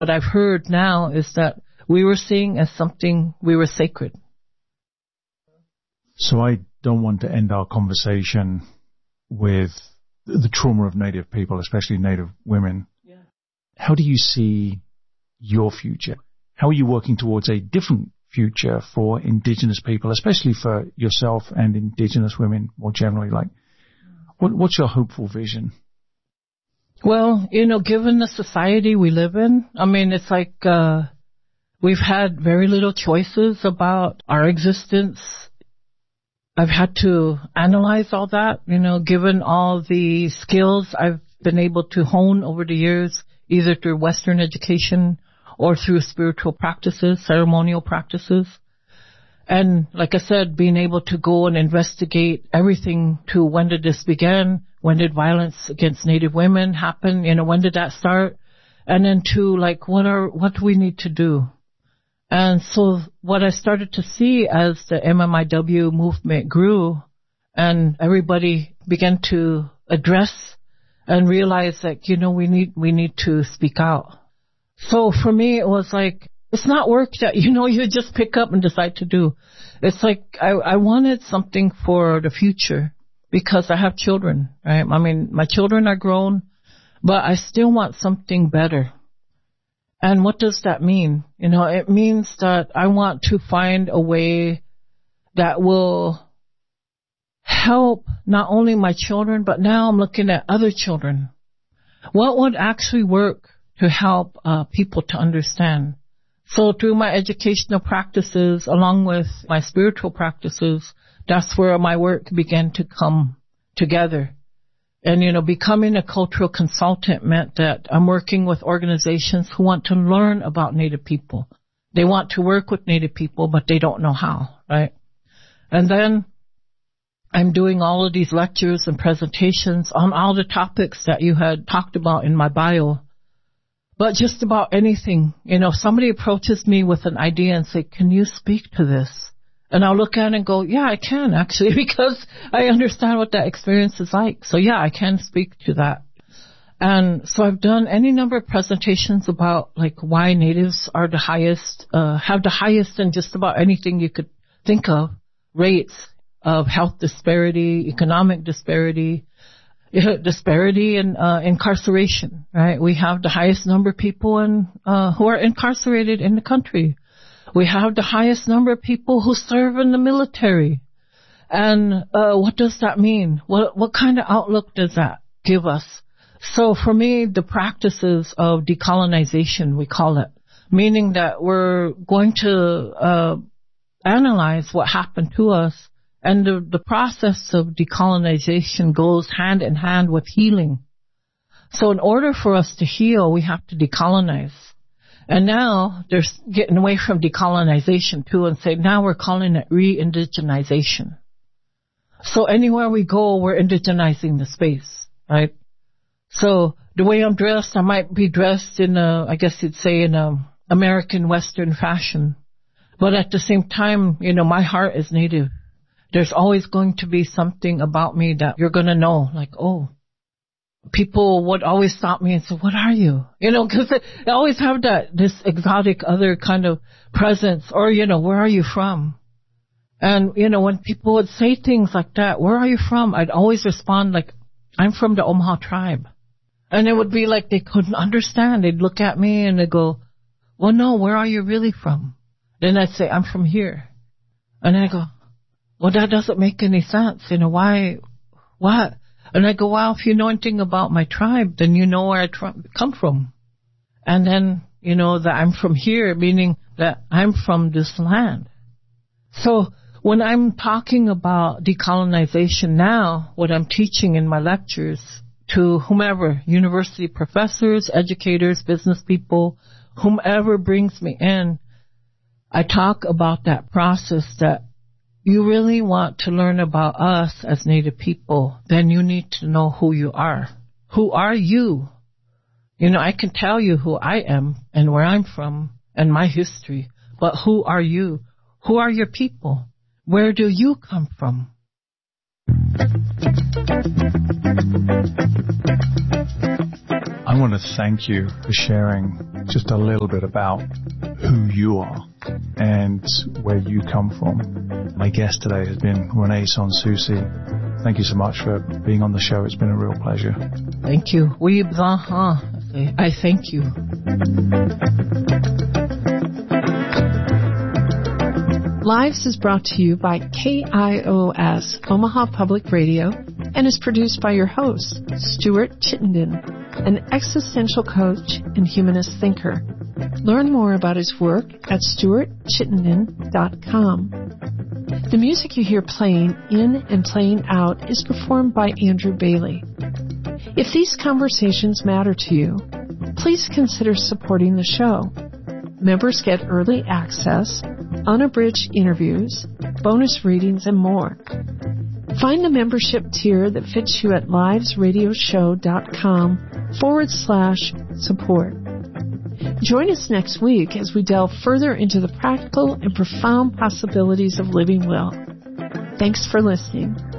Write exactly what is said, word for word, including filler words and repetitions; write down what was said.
what I've heard now is that we were seeing as something, we were sacred. So I don't want to end our conversation with the trauma of Native people, especially Native women. Yeah. How do you see your future? How are you working towards a different future for Indigenous people, especially for yourself and Indigenous women more generally? Like, what, what's your hopeful vision? Well, you know, given the society we live in, I mean, it's like uh we've had very little choices about our existence. I've had to analyze all that, you know, given all the skills I've been able to hone over the years, either through Western education or through spiritual practices, ceremonial practices. And like I said, being able to go and investigate everything to when did this begin? When did violence against Native women happen? You know, when did that start? And then to like, what are, what do we need to do? And so what I started to see as the M M I W movement grew and everybody began to address and realize that, you know, we need, we need to speak out. So for me, it was like, it's not work that, you know, you just pick up and decide to do. It's like, I, I wanted something for the future because I have children, right? I mean, my children are grown, but I still want something better. And what does that mean? You know, it means that I want to find a way that will help not only my children, but now I'm looking at other children. What would actually work to help uh, people to understand? So through my educational practices, along with my spiritual practices, that's where my work began to come together. And, you know, becoming a cultural consultant meant that I'm working with organizations who want to learn about Native people. They want to work with Native people, but they don't know how, right? And then I'm doing all of these lectures and presentations on all the topics that you had talked about in my bio. But just about anything, you know, if somebody approaches me with an idea and say, can you speak to this? And I'll look at it and go, yeah, I can actually, because I understand what that experience is like. So yeah, I can speak to that. And so I've done any number of presentations about like why Natives are the highest, uh, have the highest in just about anything you could think of, rates of health disparity, economic disparity, disparity in uh, incarceration, right? We have the highest number of people in, uh, who are incarcerated in the country. We have the highest number of people who serve in the military. And uh, what does that mean? What what kind of outlook does that give us? So for me, the practices of decolonization, we call it, meaning that we're going to uh, analyze what happened to us. And the, the process of decolonization goes hand in hand with healing. So in order for us to heal, we have to decolonize. And now they're getting away from decolonization too and say, now we're calling it re-indigenization. So anywhere we go, we're indigenizing the space, right? So the way I'm dressed, I might be dressed in a, I guess you'd say in a American Western fashion. But at the same time, you know, my heart is Native. There's always going to be something about me that you're going to know, like, oh, people would always stop me and say, what are you? You know, because they always have that, this exotic other kind of presence, or, you know, where are you from? And, you know, when people would say things like that, where are you from? I'd always respond like, I'm from the Omaha tribe. And it would be like they couldn't understand. They'd look at me and they'd go, well, no, where are you really from? Then I'd say, I'm from here. And then I go, well, that doesn't make any sense. You know, why, what? And I go, well, if you know anything about my tribe, then you know where I tr- come from. And then, you know, that I'm from here, meaning that I'm from this land. So when I'm talking about decolonization now, what I'm teaching in my lectures to whomever, university professors, educators, business people, whomever brings me in, I talk about that process that you really want to learn about us as Native people, then you need to know who you are. Who are you? You know, I can tell you who I am and where I'm from and my history, but who are you? Who are your people? Where do you come from? I want to thank you for sharing just a little bit about who you are and where you come from. My guest today has been Renee Sanssouci. Thank you so much for being on the show. It's been a real pleasure. Thank you. Oui, I thank you. Lives is brought to you by K I O S, Omaha Public Radio, and is produced by your host, Stuart Chittenden, an existential coach and humanist thinker. Learn more about his work at stuart chittenden dot com. The music you hear playing in and playing out is performed by Andrew Bailey. If these conversations matter to you, please consider supporting the show. Members get early access, unabridged interviews, bonus readings, and more. Find the membership tier that fits you at livesradioshow.com forward slash support. Join us next week as we delve further into the practical and profound possibilities of living well. Thanks for listening.